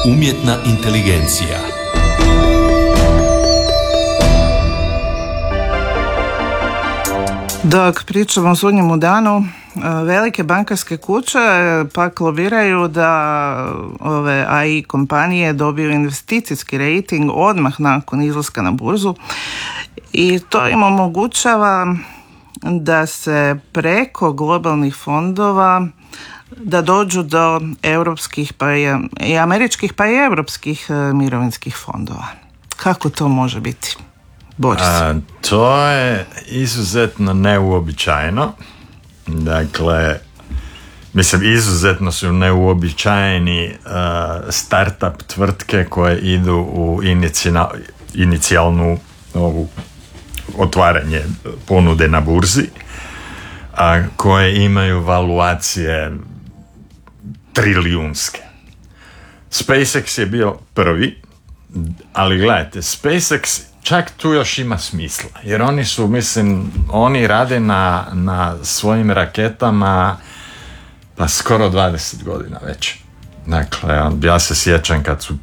Umjetna inteligencija. Dok pričamo o sudnjemu danu, velike bankarske kuće pak lobiraju da ove AI kompanije dobiju investicijski rating odmah nakon izlaska na burzu i to im omogućava da se preko globalnih fondova da dođu do europskih pa i američkih pa i europskih mirovinskih fondova. Kako to može biti? Boris. To je izuzetno neuobičajeno. Dakle, izuzetno su neuobičajeni startup tvrtke koje idu u inicijalnu otvaranje ponude na burzi, koje imaju valuacije trilijunske. SpaceX je bio prvi, ali gledajte, SpaceX čak tu još ima smisla, jer oni rade na svojim raketama pa skoro 20 godina već. Dakle, ja se sjećam kad su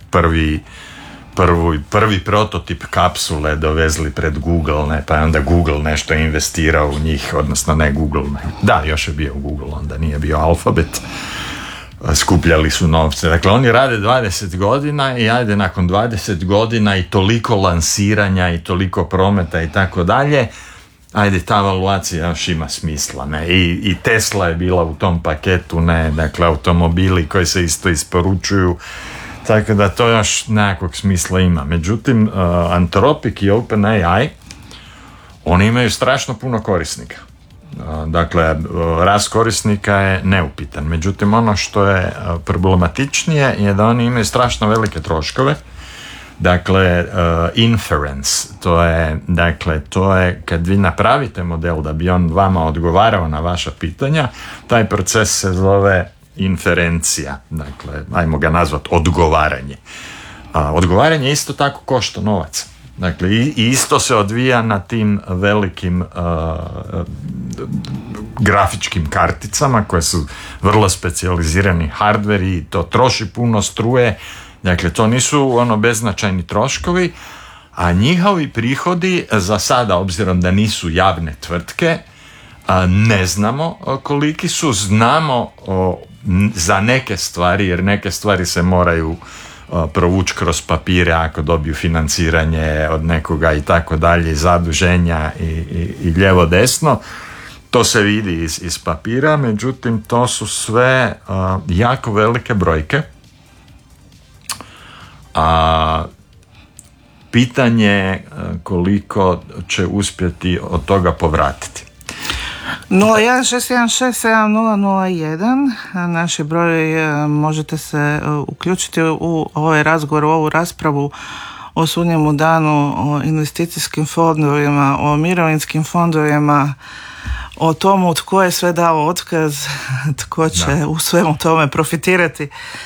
prvi prototip kapsule dovezli pred Google, pa je onda Google nešto investirao u njih, odnosno ne Google, da, još je bio Google, onda nije bio Alphabet. Skupljali su novce. Dakle, oni rade 20 godina i ajde nakon 20 godina i toliko lansiranja i toliko prometa i tako dalje, ajde ta valuacija još ima smisla. Ne? I Tesla je bila u tom paketu, ne? Dakle, automobili koji se isto isporučuju, tako da to još nekakvog smisla ima. Međutim, Anthropic i OpenAI, oni imaju strašno puno korisnika. Dakle, rast korisnika je neupitan. Međutim, ono što je problematičnije je da oni imaju strašno velike troškove. Dakle, inference, to je kad vi napravite model da bi on vama odgovarao na vaša pitanja, taj proces se zove inferencija. Dakle, ajmo ga nazvati odgovaranje. Odgovaranje isto tako košta novac. Dakle, i isto se odvija na tim velikim grafičkim karticama koje su vrlo specijalizirani hardveri i to troši puno struje. Dakle, to nisu beznačajni troškovi, a njihovi prihodi za sada, obzirom da nisu javne tvrtke, ne znamo koliki su, znamo za neke stvari, jer neke stvari se moraju provući kroz papire ako dobiju financiranje od nekoga i tako dalje, zaduženja i lijevo desno. To se vidi iz papira, međutim to su sve jako velike brojke. Pitanje koliko će uspjeti od toga povratiti. 016167001 naš je broj, možete se uključiti u ovaj razgovor, u ovu raspravu o sudnjemu danu, o investicijskim fondovima, o mirovinskim fondovima, o tomu tko je sve dao otkaz, tko će u svemu tome profitirati.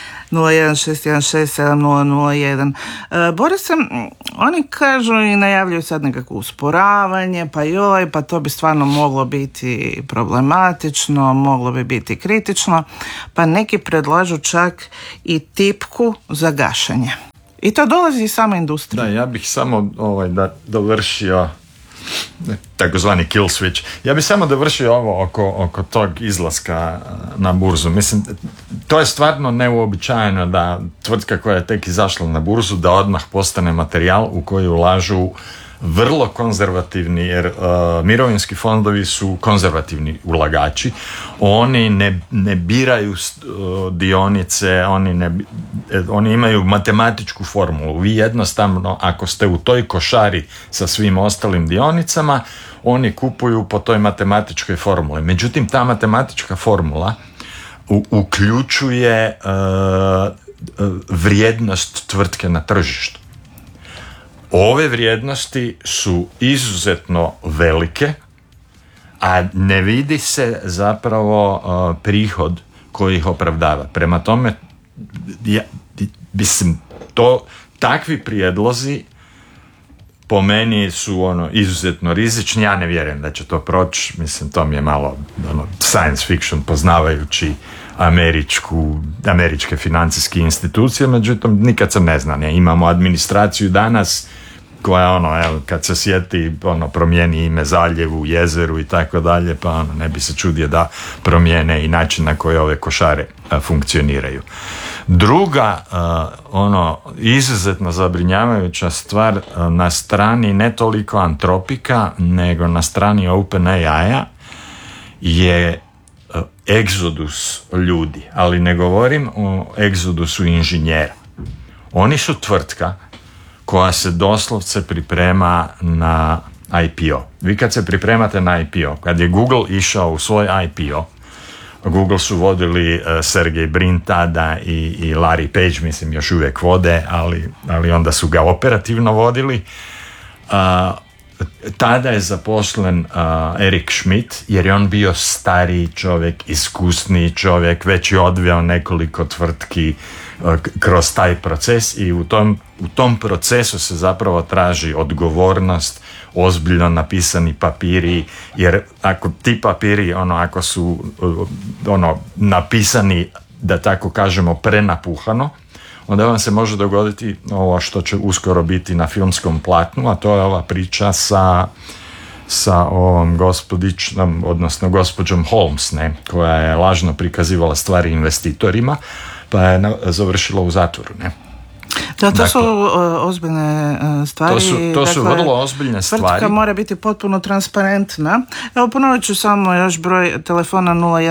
016167001. Boris, oni kažu i najavljuju sad nekakvo usporavanje, pa to bi stvarno moglo biti problematično, moglo bi biti kritično, pa neki predlažu čak i tipku za gašenje. I to dolazi iz same industrije. Da, ja bih samo dovršio takozvani kill switch. Ja bih samo dovršio ovo oko tog izlaska na burzu. To je stvarno neuobičajeno da tvrtka koja je tek izašla na burzu da odmah postane materijal u koji ulažu vrlo konzervativni, jer mirovinski fondovi su konzervativni ulagači. Oni ne biraju dionice, oni imaju matematičku formulu. Vi jednostavno, ako ste u toj košari sa svim ostalim dionicama, oni kupuju po toj matematičkoj formuli. Međutim, ta matematička formula uključuje vrijednost tvrtke na tržištu. Ove vrijednosti su izuzetno velike, a ne vidi se zapravo prihod koji ih opravdava. Prema tome, takvi prijedlozi po meni su izuzetno rizični. Ja ne vjerujem da će to proći. To mi je malo science fiction, poznavajući američke financijske institucije, međutim nikad se ne zna. Imamo administraciju danas koja kad se sjeti promijeni ime zaljevu, jezeru i tako dalje, pa ne bi se čudio da promijene i način na koji ove košare funkcioniraju. Druga izuzetno zabrinjavajuća stvar na strani ne toliko Antropika nego na strani OpenAI-a je egzodus ljudi, ali ne govorim o egzodusu inženjera. Oni su tvrtka koja se doslovce priprema na IPO. Vi kad se pripremate na IPO, kad je Google išao u svoj IPO, Google su vodili Sergey Brin tada i Larry Page, mislim još uvijek vode, ali onda su ga operativno vodili. Tada je zaposlen Eric Schmidt, jer je on bio stariji čovjek, iskusniji čovjek, već je odveo nekoliko tvrtki kroz taj proces i u tom procesu se zapravo traži odgovornost, ozbiljno napisani papiri, jer ako ti papiri ako su napisani, da tako kažemo, prenapuhano, onda vam se može dogoditi ovo što će uskoro biti na filmskom platnu, a to je ova priča sa ovom gospodičnom, odnosno gospođom Holmes, koja je lažno prikazivala stvari investitorima, pa je završila u zatvoru, Da, to su ozbiljne stvari. To su vrlo ozbiljne stvari. Tvrtka mora biti potpuno transparentna. Evo, ponovit ću samo još broj telefona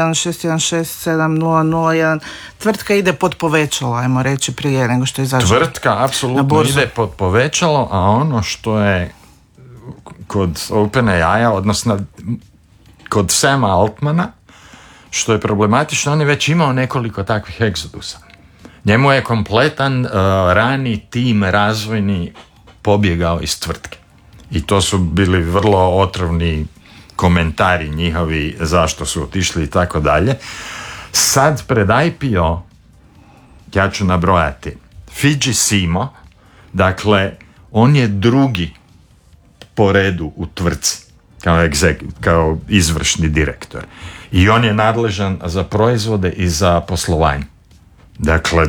016167001. Tvrtka ide pod povećalo, ajmo reći, prije nego što izađe. Tvrtka apsolutno ide pod povećalo, a ono što je kod OpenAI-a, odnosno kod Sama Altmana, što je problematično, on je već imao nekoliko takvih egzodusa. Njemu je kompletan rani tim razvojni pobjegao iz tvrtke. I to su bili vrlo otrovni komentari njihovi zašto su otišli i tako dalje. Sad pred IPO, ja ću nabrojati, Fidži Simo, dakle, on je drugi po redu u tvrtci kao izvršni direktor. I on je nadležan za proizvode i za poslovanje. Dakle,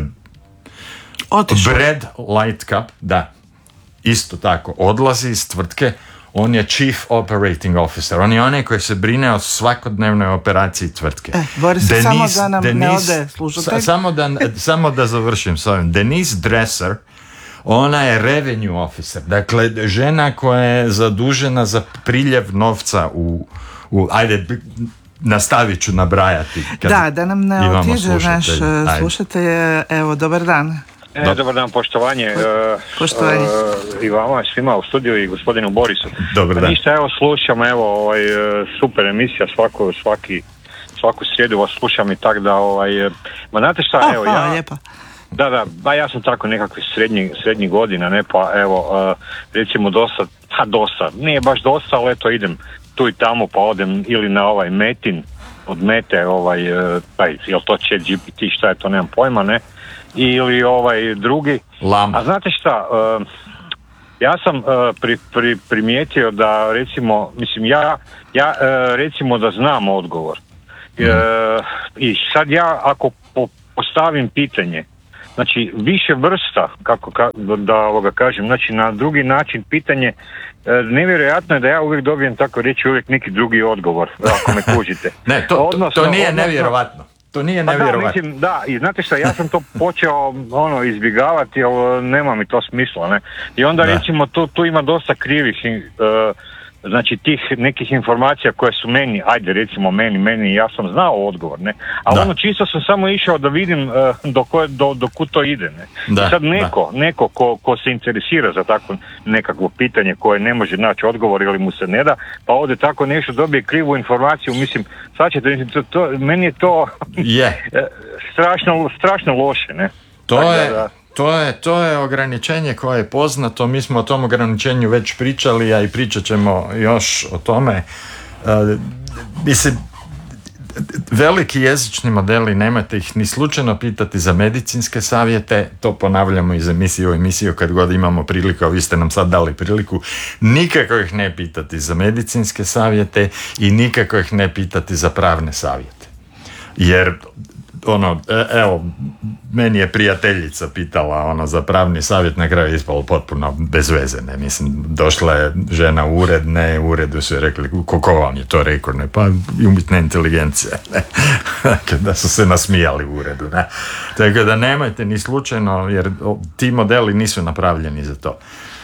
Brad Lightcap, da, isto tako, odlazi iz tvrtke, on je Chief Operating Officer, on je onaj koji se brine o svakodnevnoj operaciji tvrtke. Boris, samo da nam ne ode slušatelj. Samo da završim s ovim. Denise Dresser, ona je Revenue Officer, dakle, žena koja je zadužena za priljev novca ajde, nastavit ću nabrajati. Da nam ne otiđe naš slušatelj. Evo, dobar dan. Dobar dan, poštovanje. I vama, svima u studiju i gospodinu Borisu. Dobar dan. Ništa, evo, slušam, super emisija, svaku srijedu vas slušam i tak da, ma znate šta, evo, ja... Lijepa. Da, ja sam tako nekakvi srednjih godina, ne, pa evo, recimo dosta, nije baš dosta, ali eto idem tu i tamo, pa odem ili na Metin, od Mete, jel to ChatGPT, šta je to, nemam pojma, ne, ili drugi. Lama. A znate šta, ja sam primijetio da recimo, mislim, ja recimo da znam odgovor. I sad ja ako postavim pitanje, znači više vrsta, da kažem, znači na drugi način pitanje, nevjerojatno je da ja uvijek dobijem, tako reći, uvijek neki drugi odgovor, ako me kužite. Ne, to nije nevjerovatno. To nije nevjerovatno. Da, mislim, da, i znate šta, ja sam to počeo izbjegavati, ali nema mi to smisla, ne. I onda recimo tu ima dosta krivih, znači tih nekih informacija koje su meni, ajde recimo meni, ja sam znao odgovor, ne, ali čisto sam samo išao da vidim do kud to ide, ne. I sad neko ko se interesira za takvo nekakvo pitanje koje ne može naći odgovor ili mu se ne da, pa ovdje tako nešto dobije krivu informaciju, mislim, sad ćete, meni je to strašno loše, ne. To je ograničenje koje je poznato, mi smo o tom ograničenju već pričali, a i pričat ćemo još o tome. Mislim, veliki jezični modeli, nemojte ih ni slučajno pitati za medicinske savjete, to ponavljamo iz emisije u emisiju kad god imamo priliku, a vi ste nam sad dali priliku, nikako ih ne pitati za medicinske savjete i nikako ih ne pitati za pravne savjete. Jer evo, meni je prijateljica pitala za pravni savjet, na kraju je ispalo potpuno bez veze, ne, mislim, došla je žena u ured, ne, u uredu su je rekli, ko vam je to rekao, ne, pa umjetna inteligencija, ne, da su se nasmijali u uredu, ne, tako da nemojte ni slučajno, jer ti modeli nisu napravljeni za to.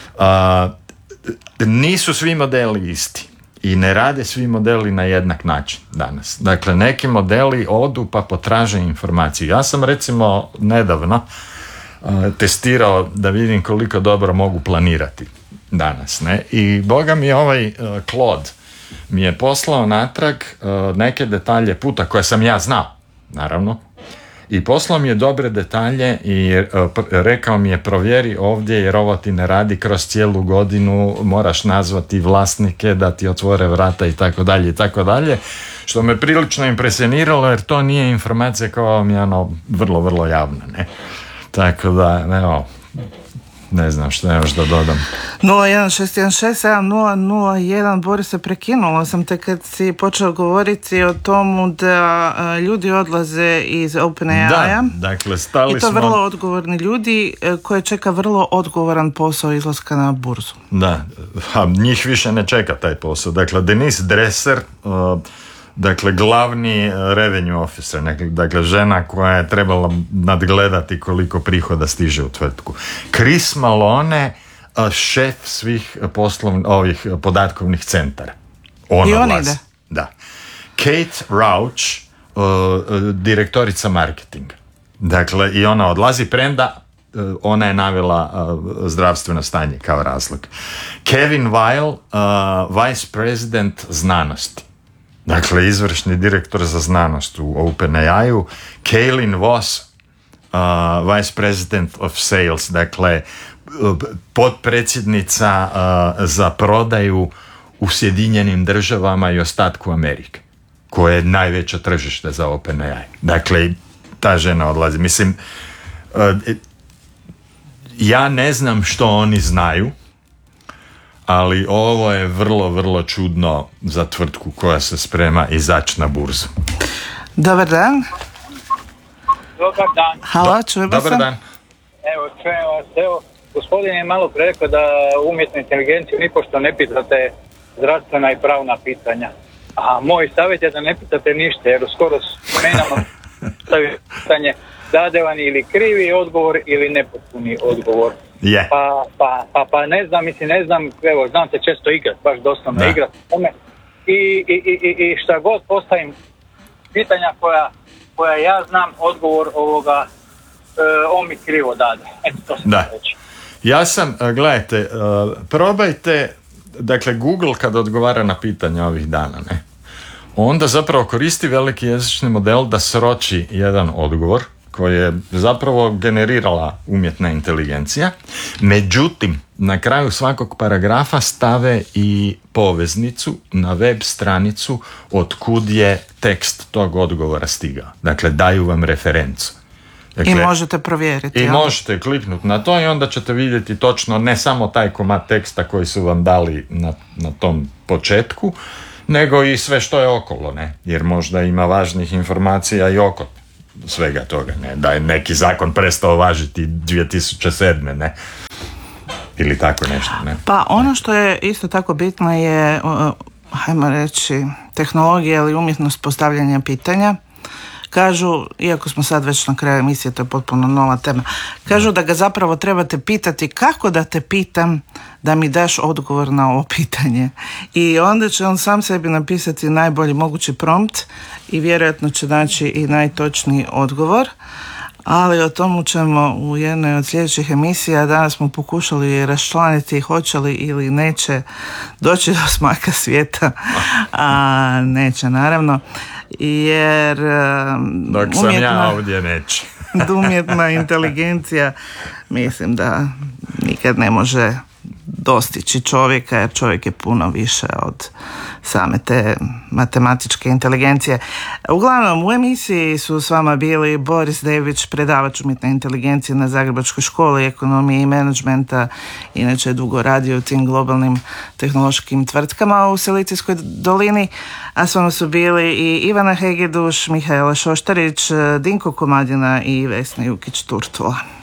Nisu svi modeli isti. I ne rade svi modeli na jednak način danas. Dakle, neki modeli odu pa potraže informaciju. Ja sam recimo nedavno testirao da vidim koliko dobro mogu planirati danas. Ne? I boga mi Claude mi je poslao natrag neke detalje puta koje sam ja znao, naravno. I poslao mi je dobre detalje i rekao mi je provjeri ovdje jer ovo ti ne radi kroz cijelu godinu, moraš nazvati vlasnike da ti otvore vrata i tako dalje i tako dalje, što me prilično impresioniralo jer to nije informacija koja mi je vrlo, vrlo javna, ne? Tako da, evo, ne znam što još da dodam. 016167001, Borise, prekinula sam te kad si počeo govoriti o tomu da ljudi odlaze iz OpenAI-a. Da, dakle, stali smo... I to vrlo odgovorni ljudi koje čeka vrlo odgovoran posao izlaska na burzu. Da, a njih više ne čeka taj posao. Dakle, Denise Dresser, dakle, glavni revenue officer, dakle, žena koja je trebala nadgledati koliko prihoda stiže u tvrtku. Chris Malone, šef svih ovih podatkovnih centara. I on ide. Da. Kate Rauch, direktorica marketinga. Dakle, i ona odlazi, premda ona je navela zdravstveno stanje kao razlog. Kevin Weil, vice president znanosti. Dakle, izvršni direktor za znanost u OpenAI-u. Kaylin Voss, vice president of sales, dakle, potpredsjednica za prodaju u Sjedinjenim Državama i ostatku Amerike, koje je najveće tržište za OpenAI. Dakle, ta žena odlazi. Mislim, ja ne znam što oni znaju, ali ovo je vrlo, vrlo čudno za tvrtku koja se sprema izaći na burzu. Dobar dan. Dobar dan. Halo, čujemo se. Dobar dan. Evo, čujem vas. Evo, gospodin je malo pre rekao da umjetnu inteligenciju nipošto ne pitate zdravstvena i pravna pitanja. A moj savjet je da ne pitate ništa, jer skoro menamo pitanje dade vam ili krivi odgovor ili nepotpuni odgovor. Yeah. Pa ne znam, evo, znam se često igrat, baš doslovno igrat tome. I šta god postavim pitanja koja ja znam, odgovor ovoga, on mi krivo dade. Eto, to sam reći. Ja sam, gledajte, probajte, dakle, Google kad odgovara na pitanja ovih dana, ne, onda zapravo koristi veliki jezični model da sroči jedan odgovor koji je zapravo generirala umjetna inteligencija. Međutim, na kraju svakog paragrafa stave i poveznicu na web stranicu od kud je tekst tog odgovora stigao. Dakle, daju vam referencu. Dakle, i možete provjeriti. I možete kliknuti na to i onda ćete vidjeti točno ne samo taj komad teksta koji su vam dali na tom početku, nego i sve što je okolo, ne? Jer možda ima važnih informacija i oko svega toga, ne? Da je neki zakon prestao važiti 2007. ne? Ili tako nešto, ne? Pa ono što je isto tako bitno je, hajmo reći, tehnologija ili umjetnost postavljanja pitanja. Kažu, iako smo sad već na kraju emisije, to je potpuno nova tema, kažu da ga zapravo trebate pitati kako da te pitam da mi daš odgovor na ovo pitanje. I onda će on sam sebi napisati najbolji mogući prompt i vjerojatno će naći i najtočniji odgovor. Ali o tomu ćemo u jednoj od sljedećih emisija. Danas smo pokušali raščlaniti hoće li ili neće doći do smaka svijeta, a neće naravno, jer dok sam ja ovdje neće. Umjetna inteligencija mislim da nikad ne može dostići čovjeka, jer čovjek je puno više od same te matematičke inteligencije. Uglavnom, u emisiji su s vama bili Boris Dević, predavač umjetne inteligencije na Zagrebačkoj školi ekonomije i menadžmenta, inače je dugo radio u tim globalnim tehnološkim tvrtkama u Silicijskoj dolini, a s vama su bili i Ivana Hegeduš, Mihaela Šoštarić, Dinko Komadina i Vesna Jukić-Turtula.